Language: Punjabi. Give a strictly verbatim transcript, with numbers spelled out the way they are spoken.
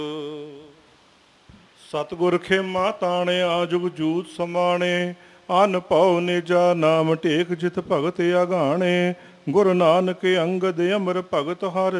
ਸਤਿਗੁਰ ਖੇਮਾ ਤਾਣਿਆ ਜੁਗ ਜੂਤ ਸਮਾਣੇ, ਅਨ ਭਉ ਨਿਜਾ ਨਾਮ ਟੇਕ ਜਿਤ ਭਗਤ ਆਗਾਣੇ। ਗੁਰੂ ਨਾਨਕ ਅੰਗਦ ਅਮਰ ਭਗਤ ਹਰ